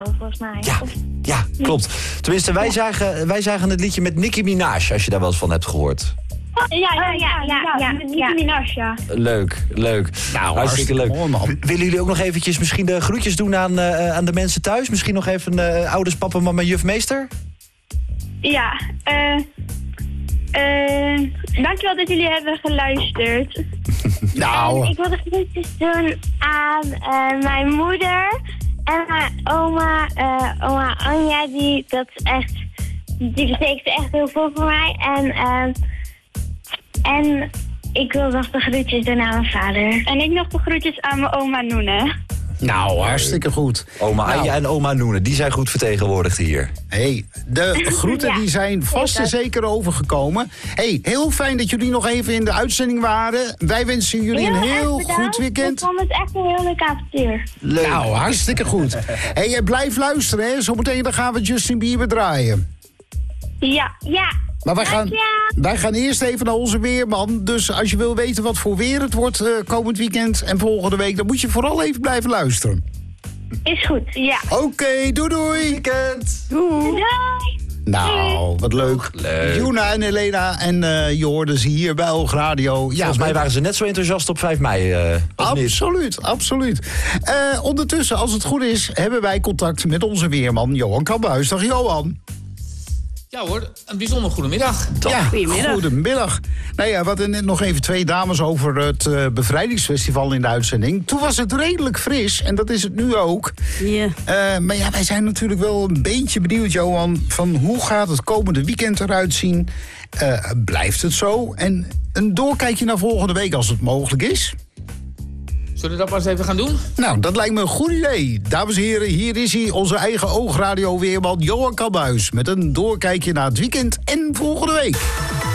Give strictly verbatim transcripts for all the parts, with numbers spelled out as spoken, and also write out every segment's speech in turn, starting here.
volgens mij. Ja, ja, klopt. Tenminste, wij, ja. zagen, wij zagen het liedje met Nicki Minaj, als je daar wel eens van hebt gehoord. Ja, ja, ja, ja, ja, met Nicki Minaj, ja. Leuk, leuk. Nou, hartstikke leuk. Mooi, man. Willen jullie ook nog eventjes misschien de groetjes doen aan, uh, aan de mensen thuis? Misschien nog even uh, ouders, papa, mama, juf, meester? Ja, eh... Uh, uh, dankjewel dat jullie hebben geluisterd. Nou. En ik wil de groetjes doen aan uh, mijn moeder en mijn oma, uh, oma Anja, die, dat is echt, die betekent echt heel veel voor mij. En, uh, en ik wil nog de groetjes doen aan mijn vader. En ik nog de groetjes aan mijn oma Noene. Nou, hartstikke goed. Oma nou. Anja en oma Noene, die zijn goed vertegenwoordigd hier. Hey, de groeten ja, die zijn vast en zeker overgekomen. Hey, heel fijn dat jullie nog even in de uitzending waren. Wij wensen jullie heel een heel goed weekend. Ik vond het echt een heel leuk avontuur. Leuk. Nou, hartstikke goed. Hey, blijf luisteren, hè. Zometeen dan gaan we Justin Bieber draaien. Ja, ja. Maar wij gaan, wij gaan eerst even naar onze weerman. Dus als je wil weten wat voor weer het wordt uh, komend weekend en volgende week, dan moet je vooral even blijven luisteren. Is goed, ja. Oké, okay, doei doei. Weekend. Doei. Doei. Nou, wat leuk. leuk. Juna en Elena en uh, je hoorde ze hier bij Oog Radio. Ja, volgens mij waren ze net zo enthousiast op vijf mei. Uh, absoluut, niet. absoluut. Uh, ondertussen, als het goed is, hebben wij contact met onze weerman Johan Kambuis. Dag Johan. Ja hoor, een bijzonder goedemiddag. Ja, goedemiddag. Goedemiddag. Nou ja, we hadden net nog even twee dames over het uh, bevrijdingsfestival in de uitzending. Toen was het redelijk fris en dat is het nu ook. Yeah. Uh, maar ja, wij zijn natuurlijk wel een beetje benieuwd, Johan, van hoe gaat het komende weekend eruit zien? Uh, blijft het zo? En een doorkijkje naar volgende week als het mogelijk is. Zullen we dat maar eens even gaan doen? Nou, dat lijkt me een goed idee. Dames en heren, hier is hij, onze eigen Oogradio-weerman Johan Kambuis. Met een doorkijkje naar het weekend en volgende week. Ja,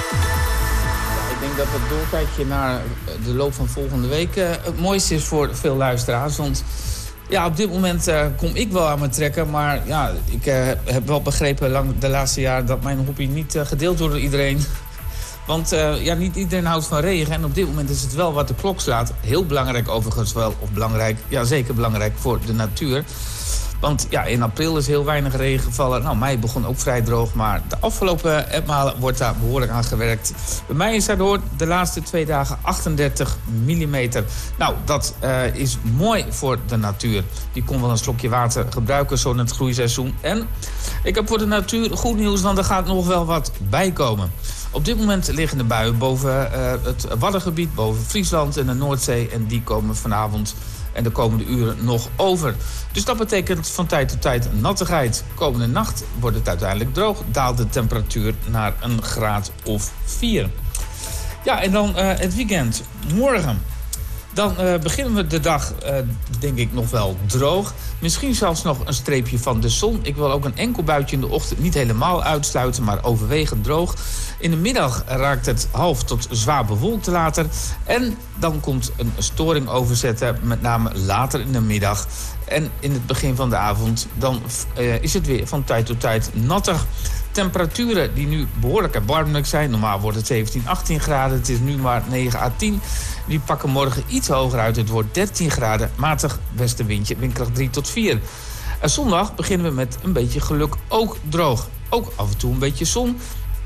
ik denk dat het doorkijkje naar de loop van volgende week uh, het mooiste is voor veel luisteraars. Want ja, op dit moment uh, kom ik wel aan mijn trekken. Maar ja, ik uh, heb wel begrepen lang de laatste jaren dat mijn hobby niet uh, gedeeld wordt door iedereen. Want uh, ja, niet iedereen houdt van regen. En op dit moment is het wel wat de klok slaat. Heel belangrijk overigens wel. Of belangrijk, ja zeker belangrijk voor de natuur. Want ja, in april is heel weinig regen gevallen. Nou, mei begon ook vrij droog. Maar de afgelopen etmalen wordt daar behoorlijk aan gewerkt. Bij mij is daardoor de laatste twee dagen achtendertig millimeter. Nou, dat uh, is mooi voor de natuur. Die kon wel een slokje water gebruiken zo in het groeiseizoen. En ik heb voor de natuur goed nieuws, want er gaat nog wel wat bij komen. Op dit moment liggen de buien boven uh, het Waddengebied, boven Friesland en de Noordzee. En die komen vanavond en de komende uren nog over. Dus dat betekent van tijd tot tijd nattigheid. Komende nacht wordt het uiteindelijk droog. Daalt de temperatuur naar een graad of vier. Ja, en dan uh, het weekend. Morgen. Dan uh, beginnen we de dag, uh, denk ik, nog wel droog. Misschien zelfs nog een streepje van de zon. Ik wil ook een enkel buitje in de ochtend niet helemaal uitsluiten, maar overwegend droog. In de middag raakt het half tot zwaar bewolkt later. En dan komt een storing overzetten, met name later in de middag. En in het begin van de avond, dan uh, is het weer van tijd tot tijd nattig. Temperaturen die nu behoorlijk erbarmelijk zijn. Normaal wordt het zeventien, achttien graden. Het is nu maar negen à tien. Die pakken morgen iets hoger uit. Het wordt dertien graden. Matig westenwindje, windkracht drie tot vier. En zondag beginnen we met een beetje geluk ook droog. Ook af en toe een beetje zon.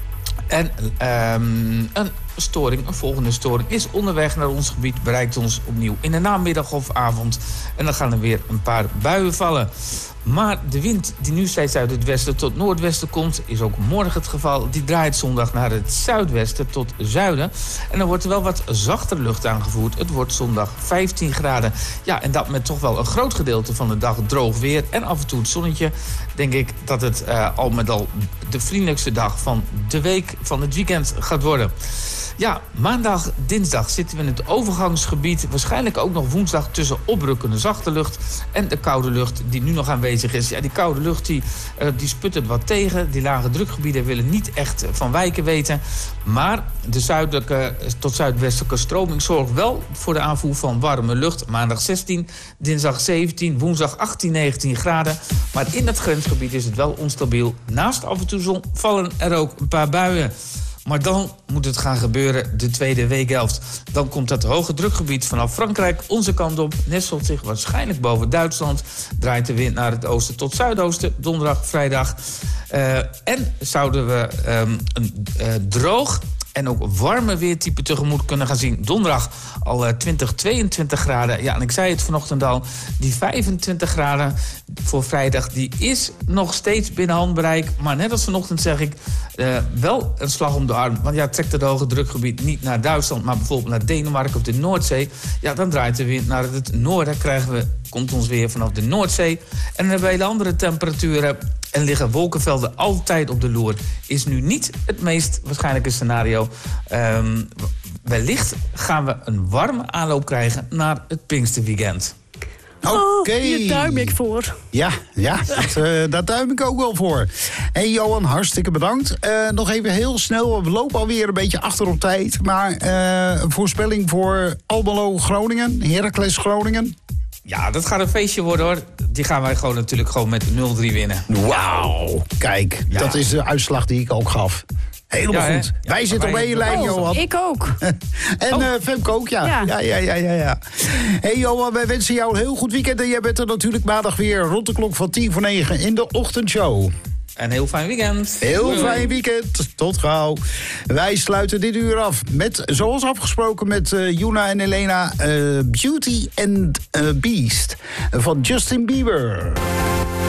En um, een storing, een volgende storing is onderweg naar ons gebied. Bereikt ons opnieuw in de namiddag of avond. En dan gaan er weer een paar buien vallen. Maar de wind die nu steeds uit het westen tot noordwesten komt, is ook morgen het geval. Die draait zondag naar het zuidwesten tot zuiden. En dan wordt er wel wat zachter lucht aangevoerd. Het wordt zondag vijftien graden. Ja, en dat met toch wel een groot gedeelte van de dag droog weer. En af en toe het zonnetje. Denk ik dat het uh, al met al de vriendelijkste dag van de week, van het weekend gaat worden. Ja, maandag, dinsdag zitten we in het overgangsgebied. Waarschijnlijk ook nog woensdag tussen oprukkende zachte lucht en de koude lucht die nu nog aanwezig is. Ja, die koude lucht die, uh, die sputtert wat tegen. Die lage drukgebieden willen niet echt van wijken weten. Maar de zuidelijke tot zuidwestelijke stroming zorgt wel voor de aanvoer van warme lucht. Maandag zestien, dinsdag zeventien, woensdag achttien, negentien graden. Maar in het grensgebied is het wel onstabiel. Naast af en toe zon vallen er ook een paar buien. Maar dan moet het gaan gebeuren de tweede weekhelft. Dan komt dat hoge drukgebied vanaf Frankrijk onze kant op. Nestelt zich waarschijnlijk boven Duitsland. Draait de wind naar het oosten tot zuidoosten. Donderdag, vrijdag. Uh, en zouden we um, een uh, droog en ook warme weertype tegemoet kunnen gaan zien. Donderdag al uh, twintig, tweeëntwintig graden. Ja, en ik zei het vanochtend al. Die vijfentwintig graden voor vrijdag, die is nog steeds binnen handbereik. Maar net als vanochtend zeg ik, uh, wel een slag om de arm. Want ja, trekt het hoge drukgebied niet naar Duitsland, maar bijvoorbeeld naar Denemarken of de Noordzee. Ja, dan draait de wind naar het noorden. Krijgen we, komt ons weer vanaf de Noordzee. En dan hebben we hele andere temperaturen. En liggen wolkenvelden altijd op de loer. Is nu niet het meest waarschijnlijke scenario. Um, wellicht gaan we een warme aanloop krijgen naar het Pinksterweekend. Oké. Okay. Oh, hier duim ik voor. Ja, ja dat, uh, daar duim ik ook wel voor. Hey Johan, hartstikke bedankt. Uh, nog even heel snel, we lopen alweer een beetje achter op tijd. Maar uh, een voorspelling voor Almelo Groningen, Heracles Groningen. Ja, dat gaat een feestje worden, hoor. Die gaan wij gewoon natuurlijk gewoon met nul drie winnen. Wauw, kijk, ja. Dat is de uitslag die ik ook gaf. Helemaal ja, goed. Ja, wij zitten op één lijn, oh, Johan. Ik ook. en oh. uh, Femke ook, ja. Ja. Ja, ja, ja, ja, ja. Hey Johan, wij wensen jou een heel goed weekend. En jij bent er natuurlijk maandag weer rond de klok van tien voor negen in de ochtendshow. Een heel fijn weekend. Heel Doei. fijn weekend. Tot gauw. Wij sluiten dit uur af met, zoals afgesproken, met uh, Juna en Elena... Uh, Beauty and uh, Beast van Justin Bieber.